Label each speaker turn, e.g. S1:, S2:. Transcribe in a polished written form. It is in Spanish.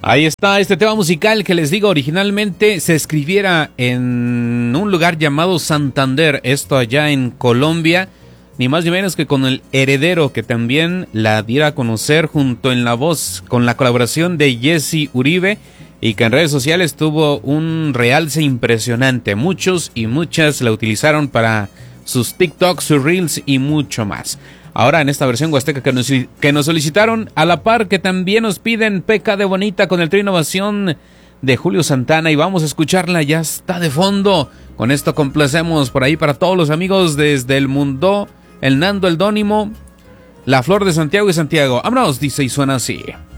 S1: Ahí está este tema musical que les digo originalmente se escribiera en un lugar llamado Santander, esto allá en Colombia, ni más ni menos que con el Heredero, que también la diera a conocer junto en la voz con la colaboración de Jesse Uribe, y que en redes sociales tuvo un realce impresionante. Muchos y muchas la utilizaron para sus TikToks, sus Reels y mucho más. Ahora en esta versión huasteca que nos solicitaron, a la par que también nos piden Peca de Bonita con el Trío Innovación de Julio Santana, y vamos a escucharla, ya está de fondo. Con esto complacemos por ahí para todos los amigos desde el Mundo, el Nando, el Dónimo, la Flor de Santiago y Santiago. Vámonos, dice y suena así.